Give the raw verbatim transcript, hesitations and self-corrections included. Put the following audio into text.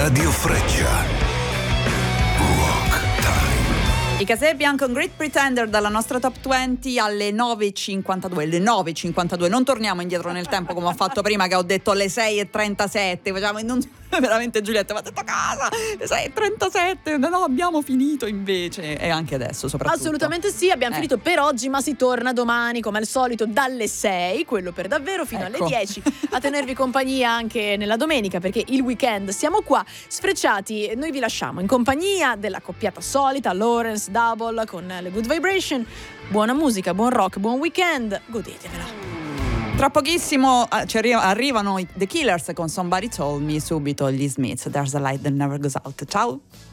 Radio Freccia. I Kasabian con Great Pretender dalla nostra top venti alle nove e cinquantadue. Le nove e cinquantadue, non torniamo indietro nel tempo come ho fatto prima, che ho detto alle sei e trentasette. Facciamo non... veramente Giulietta mi ha detto casa le sei e trentasette, no, no, abbiamo finito invece, e anche adesso soprattutto. Assolutamente sì, abbiamo eh. finito per oggi, ma si torna domani come al solito dalle sei, quello per davvero, fino ecco. alle dieci, a tenervi compagnia anche nella domenica, perché il weekend siamo qua sfrecciati. Noi vi lasciamo in compagnia della coppiata solita, Lawrence Double con le Good Vibration. Buona musica, buon rock, buon weekend, godetevela. Tra pochissimo uh, ci arri- arrivano i The Killers con Somebody Told Me, subito gli Smiths, There's a Light That Never Goes Out. Ciao!